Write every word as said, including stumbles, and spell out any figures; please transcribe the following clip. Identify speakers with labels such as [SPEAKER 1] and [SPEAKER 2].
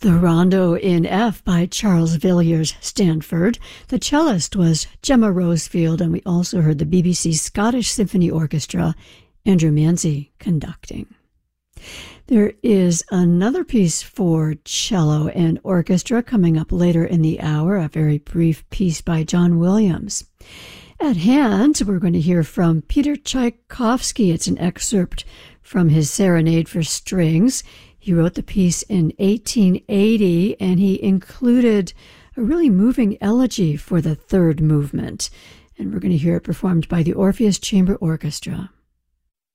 [SPEAKER 1] The Rondo in F by Charles Villiers Stanford. The cellist was Gemma Rosefield, and we also heard the B B C Scottish Symphony Orchestra, Andrew Manzi, conducting. There is another piece for cello and orchestra coming up later in the hour, a very brief piece by John Williams. At hand, we're going to hear from Peter Tchaikovsky. It's an excerpt from his Serenade for Strings. He wrote the piece in eighteen eighty, and he included a really moving elegy for the third movement. And we're going to hear it performed by the Orpheus Chamber Orchestra.